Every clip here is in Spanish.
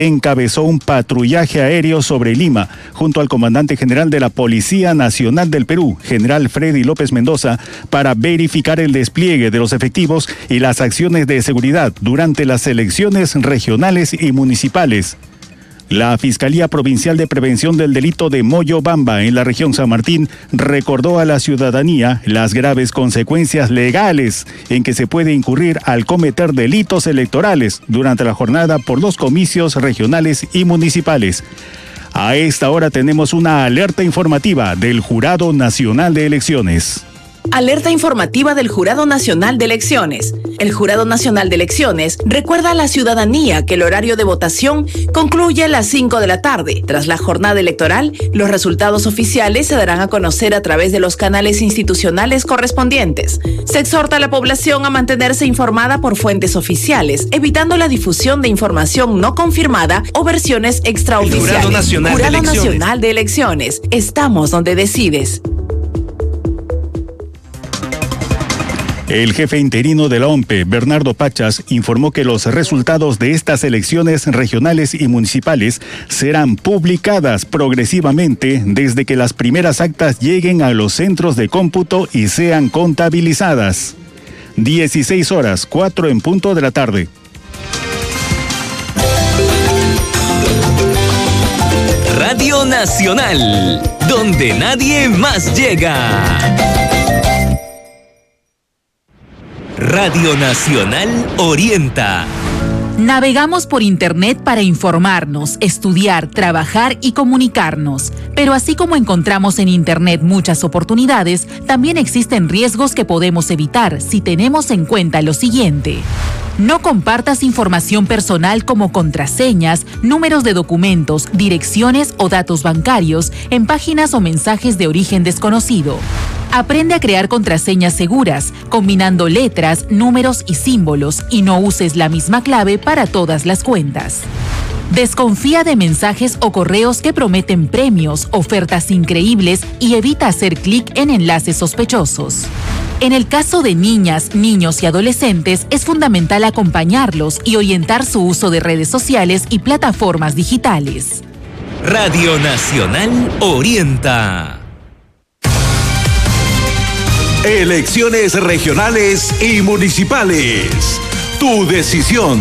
encabezó un patrullaje aéreo sobre Lima, junto al comandante general de la Policía Nacional del Perú, general Freddy López Mendoza, para verificar el despliegue de los efectivos y las acciones de seguridad durante las elecciones regionales y municipales. La Fiscalía Provincial de Prevención del Delito de Moyobamba, en la región San Martín, recordó a la ciudadanía las graves consecuencias legales en que se puede incurrir al cometer delitos electorales durante la jornada por los comicios regionales y municipales. A esta hora tenemos una alerta informativa del Jurado Nacional de Elecciones. Alerta informativa del Jurado Nacional de Elecciones. El Jurado Nacional de Elecciones recuerda a la ciudadanía que el horario de votación concluye a las 5 de la tarde. Tras la jornada electoral, los resultados oficiales se darán a conocer a través de los canales institucionales correspondientes. Se exhorta a la población a mantenerse informada por fuentes oficiales, evitando la difusión de información no confirmada o versiones extraoficiales. Jurado Nacional de Elecciones. Estamos donde decides. El jefe interino de la OMPE, Bernardo Pachas, informó que los resultados de estas elecciones regionales y municipales serán publicadas progresivamente desde que las primeras actas lleguen a los centros de cómputo y sean contabilizadas. 16 horas, 4 en punto de la tarde. Radio Nacional, donde nadie más llega. Radio Nacional orienta. Navegamos por Internet para informarnos, estudiar, trabajar y comunicarnos. Pero así como encontramos en Internet muchas oportunidades, también existen riesgos que podemos evitar si tenemos en cuenta lo siguiente. No compartas información personal como contraseñas, números de documentos, direcciones o datos bancarios en páginas o mensajes de origen desconocido. Aprende a crear contraseñas seguras, combinando letras, números y símbolos, y no uses la misma clave para todas las cuentas. Desconfía de mensajes o correos que prometen premios, ofertas increíbles y evita hacer clic en enlaces sospechosos. En el caso de niñas, niños y adolescentes, es fundamental acompañarlos y orientar su uso de redes sociales y plataformas digitales. Radio Nacional orienta. Elecciones regionales y municipales. Tu decisión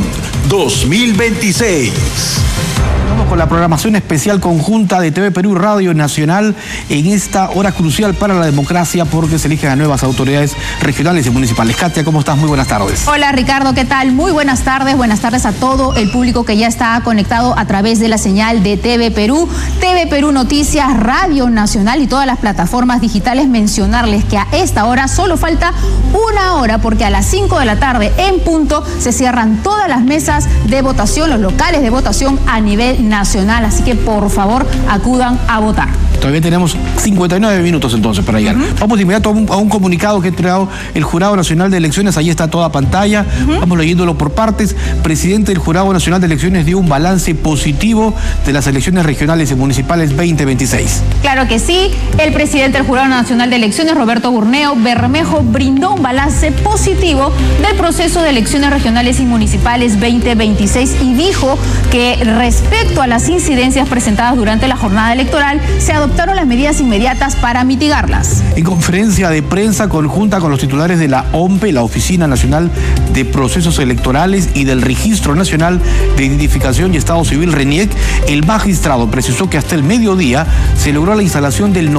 2026. Vamos con la programación especial conjunta de TV Perú Radio Nacional en esta hora crucial para la democracia porque se eligen a nuevas autoridades regionales y municipales. Katia, ¿cómo estás? Muy buenas tardes. Hola Ricardo, ¿qué tal? Muy buenas tardes a todo el público que ya está conectado a través de la señal de TV Perú Noticias, Radio Nacional y todas las plataformas digitales. Mencionarles que a esta hora solo falta una hora porque a las 5 de la tarde en punto se cierran todas las mesas de votación, los locales de votación a nivel nacional, así que por favor acudan a votar. Todavía tenemos 59 minutos entonces para llegar. Vamos de inmediato a un comunicado que ha entregado el Jurado Nacional de Elecciones. Ahí está toda pantalla. Vamos leyéndolo por partes. Presidente del Jurado Nacional de Elecciones dio un balance positivo de las elecciones regionales y municipales 2026. Claro que sí. El presidente del Jurado Nacional de Elecciones, Roberto Burneo Bermejo, brindó un balance positivo del proceso de elecciones regionales y municipales 2026 y dijo que respecto a las incidencias presentadas durante la jornada electoral, se adoptaron las medidas inmediatas para mitigarlas. En conferencia de prensa conjunta con los titulares de la OMPE, la Oficina Nacional de Procesos Electorales y del Registro Nacional de Identificación y Estado Civil, RENIEC, el magistrado precisó que hasta el mediodía se logró la instalación del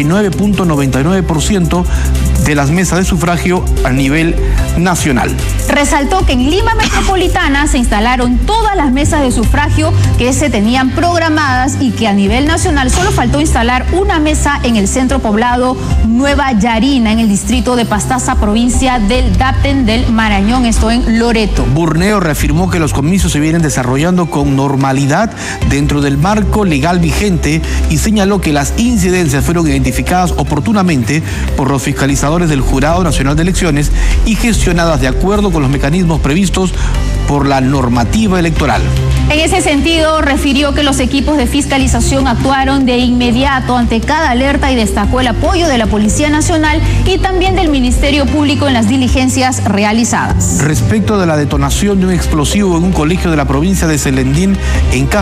99.99% de las mesas de sufragio a nivel nacional. Resaltó que en Lima Metropolitana se instalaron todas las mesas de sufragio que se tenían programadas y que a nivel nacional solo faltó instalar una mesa en el centro poblado Nueva Yarina, en el distrito de Pastaza, provincia del Dapen del Marañón, esto en Loreto. Burneo reafirmó que los comicios se vienen desarrollando con normalidad dentro del marco legal vigente y señaló que las incidencias fueron identificadas oportunamente por los fiscalizadores del Jurado Nacional de Elecciones y gestionadas de acuerdo con los mecanismos previstos por la normativa electoral. En ese sentido, refirió que los equipos de fiscalización actuaron de inmediato ante cada alerta y destacó el apoyo de la Policía Nacional y también del Ministerio Público en las diligencias realizadas. Respecto de la detonación de un explosivo en un colegio de la provincia de Selendín, en Caja